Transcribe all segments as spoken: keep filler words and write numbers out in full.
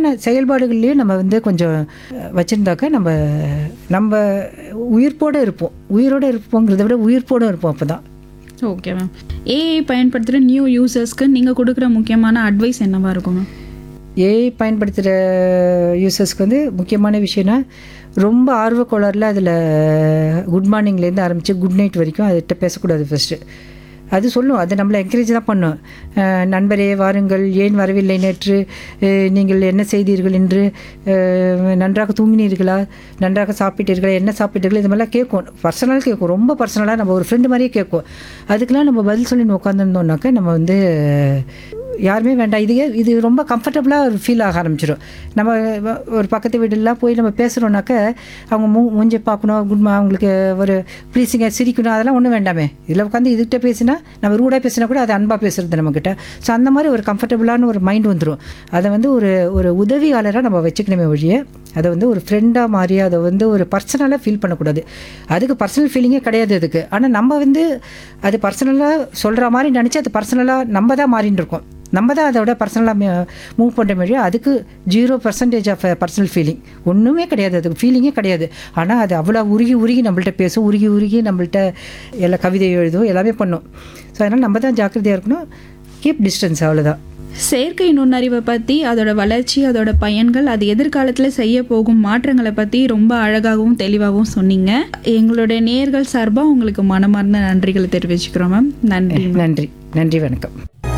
மாதிரியான செயல்பாடுகள்லேயும் நம்ம வந்து கொஞ்சம் வச்சுருந்தாக்கா நம்ம நம்ம உயிர்ப்போடு இருப்போம். உயிரோடு இருப்போங்கிறத விட உயிர்ப்போடு இருப்போம். அப்போ தான். Okay ma'am. ஏஐ பயன்படுத்துகிற நியூ யூசர்ஸ்க்கு நீங்கள் கொடுக்குற முக்கியமான அட்வைஸ் என்னவா இருக்கும் மேம்? ஏஐ பயன்படுத்துகிற யூசர்ஸ்க்கு வந்து முக்கியமான விஷயம்னா, ரொம்ப ஆர்வக்கோளாறில் அதில் குட் மார்னிங்லேருந்து ஆரம்பித்து குட் நைட் வரைக்கும் அதுகிட்ட பேசக்கூடாது. ஃபஸ்ட்டு அது சொல்லும், அது நம்மளை என்கரேஜ் தான் பண்ணும். நண்பரே வாருங்கள், ஏன் வரவில்லை நேற்று, நீங்கள் என்ன செய்தீர்கள் என்று, நன்றாக தூங்கினீர்களா, நன்றாக சாப்பிட்டீர்களா, என்ன சாப்பிட்டீர்கள், இது மாதிரிலாம் கேட்கும். பர்சனலாக கேட்கும், ரொம்ப பர்சனலாக நம்ம ஒரு ஃப்ரெண்டு மாதிரியே கேட்கும். அதுக்கெலாம் நம்ம பதில் சொல்லி உட்காந்துருந்தோம்னாக்கா நம்ம வந்து யாருமே வேண்டாம். இது இது ரொம்ப கம்ஃபர்டபுளாக ஒரு ஃபீல் ஆக ஆரம்பிச்சிடும். நம்ம ஒரு பக்கத்து வீடெல்லாம் போய் நம்ம பேசுகிறோன்னாக்க அவங்க மூ மூஞ்சை பார்க்கணும், குட் அவங்களுக்கு ஒரு ப்ளீஸிங்க சிரிக்கணும், அதெல்லாம் ஒன்றும் வேண்டாமே. இதில் உட்காந்து இதுகிட்ட பேசினா நம்ம ரூடாக பேசினா கூட அது அன்பாக பேசுகிறது நம்மக்கிட்ட. ஸோ அந்த மாதிரி ஒரு கம்ஃபர்டபுளான ஒரு மைண்ட் வந்துடும். அதை வந்து ஒரு ஒரு உதவியாளராக நம்ம வச்சுக்கணுமே ஒழிய அதை வந்து ஒரு ஃப்ரெண்டாக மாறி அதை வந்து ஒரு பர்சனலாக ஃபீல் பண்ணக்கூடாது. அதுக்கு பர்சனல் ஃபீலிங்கே கிடையாது அதுக்கு. ஆனால் நம்ம வந்து அது பர்சனலாக சொல்கிற மாதிரி நினச்சி அது பர்சனலாக நம்ம தான் மாறின்னு இருக்கோம். நம்ம தான் அதோட பர்சனலாக மூவ் பண்ணுற மாதிரியே அதுக்கு zero percentage of personal feeling ஒன்றுமே கிடையாது. அதுக்கு ஃபீலிங்கே கிடையாது. ஆனால் அது அவ்வளோ உருகி உருகி நம்மள்ட்ட பேசும், உருகி உருகி நம்மள்ட்ட எல்லா கவிதை எழுதும், எல்லாமே பண்ணும். ஸோ அதனால் நம்ம தான் ஜாக்கிரதையாக இருக்கணும். கீப் டிஸ்டன்ஸ், அவ்வளோதான். செயற்கை நுண்ணறிவை பற்றி, அதோட வளர்ச்சி, அதோட பயன்கள், அது எதிர்காலத்தில் செய்ய போகும் மாற்றங்களை பற்றி ரொம்ப அழகாகவும் தெளிவாகவும் சொன்னீங்க. எங்களுடைய நேயர்கள் சார்பாக உங்களுக்கு மனமார்ந்த நன்றிகளை தெரிவிச்சுக்கிறோம் மேம். நன்றி. நன்றி. நன்றி. வணக்கம்.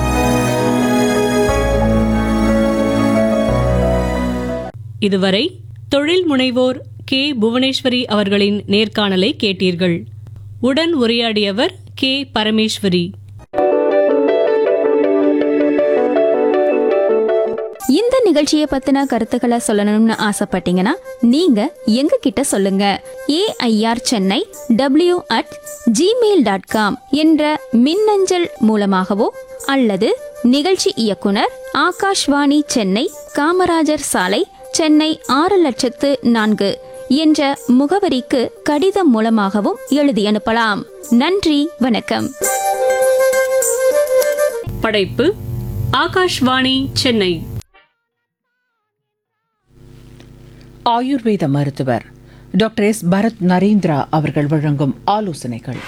இதுவரை தொழில் முனைவோர் கே புவனேஸ்வரி அவர்களின் நேர்காணலை கேட்டீர்கள். உடன் உரையாடியவர் கே பரமேஸ்வரி. இந்த நிகழ்ச்சியை பத்தின கருத்துக்களை சொல்லணும்னு ஆசைப்பட்டீங்கன்னா நீங்க எங்க கிட்ட சொல்லுங்க. AIR Chennai W at Gmail dot com என்ற மின்னஞ்சல் மூலமாகவோ அல்லது நிகழ்ச்சி இயக்குனர் ஆகாஷ்வாணி சென்னை, காமராஜர் சாலை, சென்னை ஆறு லட்சத்து நான்கு என்ற முகவரிக்கு கடிதம் மூலமாகவும் எழுதி அனுப்பலாம். நன்றி, வணக்கம். படைப்பு ஆகாஷ்வாணி சென்னை. ஆயுர்வேத மருத்துவர் டாக்டர் எஸ் பரத் நரேந்திரா அவர்கள் வழங்கும் ஆலோசனைகள்.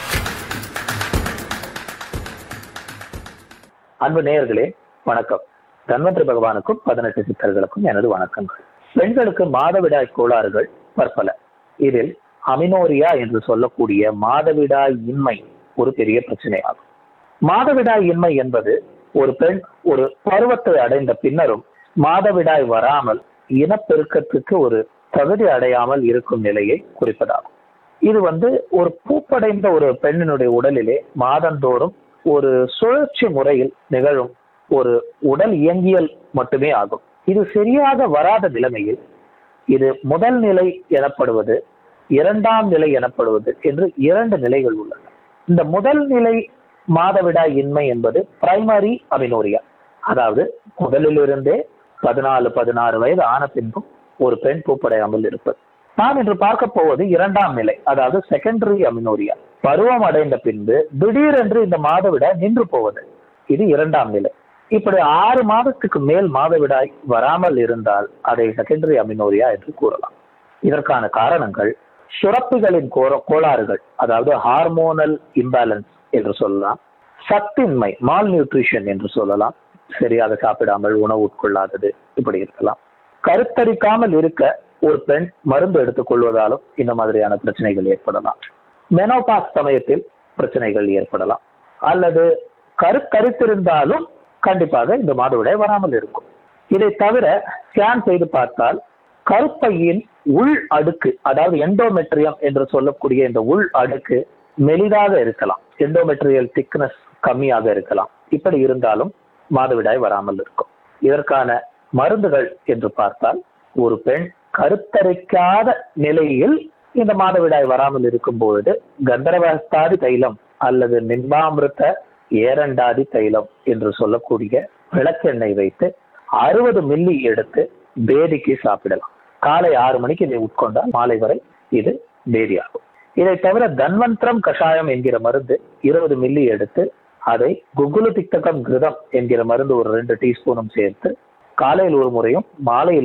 அன்பு நேயர்களே, வணக்கம். தன்வந்திரி பகவானுக்கும் பதினெட்டு சித்தர்களுக்கும் எனது வணக்கங்கள். பெண்களுக்கு மாதவிடாய் கோளாறுகள் பற்பல. இதில் அமினோரியா என்று சொல்லக்கூடிய மாதவிடாய் இன்மை ஒரு பெரிய பிரச்சனையாகும். மாதவிடாய் இன்மை என்பது ஒரு பெண் ஒரு பருவத்தை அடைந்த பின்னரும் மாதவிடாய் வராமல் இனப்பெருக்கத்துக்கு ஒரு தகுதி அடையாமல் இருக்கும் நிலையை குறிப்பதாகும். இது வந்து ஒரு பூப்படைந்த ஒரு பெண்ணினுடைய உடலிலே மாதந்தோறும் ஒரு சுழற்சி முறையில் நிகழும் ஒரு உடல் இயங்கியல் மட்டுமே ஆகும். இது சரியாக வராத நிலைமையில் இது முதல் நிலை எனப்படுவது, இரண்டாம் நிலை எனப்படுவது என்று இரண்டு நிலைகள் உள்ளன. இந்த முதல் நிலை மாதவிடாய் இன்மை என்பது பிரைமரி அமினோரியா, அதாவது முதலிலிருந்தே பதினாலு பதினாறு வயது ஆன பின்பும் ஒரு பெண் பூப்படையாமல் இருப்பது. நாம் இன்று பார்க்க போவது இரண்டாம் நிலை, அதாவது செகண்டரி அமினோரியா. பருவம் அடைந்த பின்பு திடீரென்று இந்த மாதவிடாய் நின்று போவது, இது இரண்டாம் நிலை. இப்படி ஆறு மாதத்துக்கு மேல் மாதவிடாய் வராமல் இருந்தால் அதை செகண்டரி அமினோரியா என்று கூறலாம். இதற்கான காரணங்கள் சுரப்பிகளின் கோளாறுகள், அதாவது ஹார்மோனல் இம்பேலன்ஸ் என்று சொல்லலாம், சத்தின்மை மால் நியூட்ரிஷன் என்று சொல்லலாம், சரியாக சாப்பிடாமல் உணவு உட்கொள்ளாதது இப்படி இருக்கலாம். கருத்தரிக்காமல் இருக்க ஒரு பெண் மருந்து எடுத்துக் கொள்வதாலும் இந்த மாதிரியான பிரச்சனைகள் ஏற்படலாம். மெனோபாஸ் சமயத்தில் பிரச்சனைகள் ஏற்படலாம். அல்லது கருத்தரித்திருந்தாலும் கண்டிப்பாக இந்த மாதவிடாய் வராமல் இருக்கும். இதை தவிர ஸ்கேன் செய்து பார்த்தால் கருப்பையின் உள் அடுக்கு, அதாவது எண்டோமெட்ரியம் என்று சொல்லக்கூடிய இந்த உள் அடுக்கு மெலிதாக இருக்கலாம், எண்டோமெட்ரியல் திக்னஸ் கம்மியாக இருக்கலாம். இப்படி இருந்தாலும் மாதவிடாய் வராமல் இருக்கும். இதற்கான மருந்துகள் என்று பார்த்தால் ஒரு பெண் கருத்தரிக்காத நிலையில் இந்த மாதவிடாய் வராமல் இருக்கும் பொழுது கந்தரவஸ்தாதி தைலம் அல்லது நிம்பாமிருத்த ஏரண்டாதி தைலம் என்று சொல்லக்கூடிய விளக்கெண்ணெய் வைத்து அறுபது மில்லி எடுத்து பேதிக்கு சாப்பிடலாம். காலை ஆறு மணிக்கு இதை உட்கொண்டால் மாலை வரை இது பேதியாகும். இதை தவிர தன்வந்திரம் கஷாயம் என்கிற மருந்து இருபது மில்லி எடுத்து அதை குகுலு திக்தகம் கிருதம் என்கிற மருந்து ஒரு ரெண்டு டீஸ்பூனும் சேர்த்து காலையில் ஒரு முறையும் மாலையில்